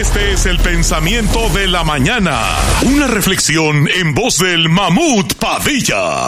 Este es el pensamiento de la mañana. Una reflexión en voz del Mamut Padilla.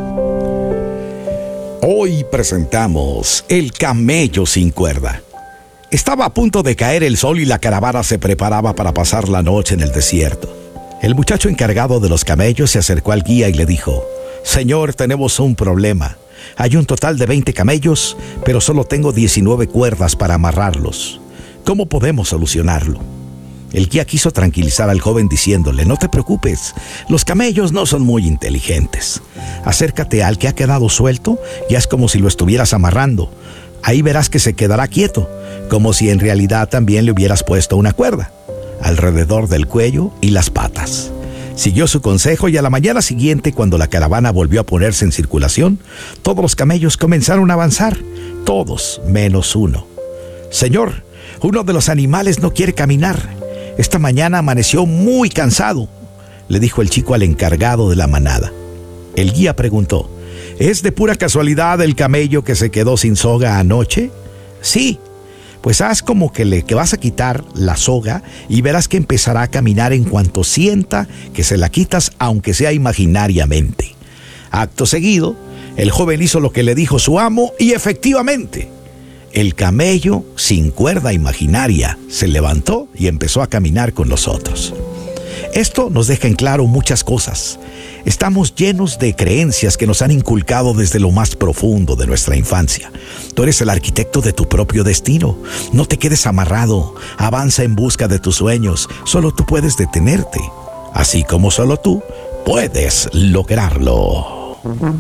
Hoy presentamos El camello sin cuerda. Estaba a punto de caer el sol y la caravana se preparaba para pasar la noche en el desierto. El muchacho encargado de los camellos se acercó al guía y le dijo: «Señor, tenemos un problema. Hay un total de 20 camellos, pero solo tengo 19 cuerdas para amarrarlos. ¿Cómo podemos solucionarlo?». El guía quiso tranquilizar al joven diciéndole: «No te preocupes, los camellos no son muy inteligentes. Acércate al que ha quedado suelto y haz como si lo estuvieras amarrando. Ahí verás que se quedará quieto, como si en realidad también le hubieras puesto una cuerda alrededor del cuello y las patas». Siguió su consejo y a la mañana siguiente, cuando la caravana volvió a ponerse en circulación, todos los camellos comenzaron a avanzar, todos menos uno. «Señor, uno de los animales no quiere caminar. Esta mañana amaneció muy cansado», le dijo el chico al encargado de la manada. El guía preguntó: «¿Es de pura casualidad el camello que se quedó sin soga anoche?». «Sí». «Pues haz como que le vas a quitar la soga y verás que empezará a caminar en cuanto sienta que se la quitas, aunque sea imaginariamente». Acto seguido, el joven hizo lo que le dijo su amo y efectivamente, el camello sin cuerda imaginaria se levantó y empezó a caminar con los otros. Esto nos deja en claro muchas cosas. Estamos llenos de creencias que nos han inculcado desde lo más profundo de nuestra infancia. Tú eres el arquitecto de tu propio destino. No te quedes amarrado. Avanza en busca de tus sueños. Solo tú puedes detenerte. Así como solo tú puedes lograrlo.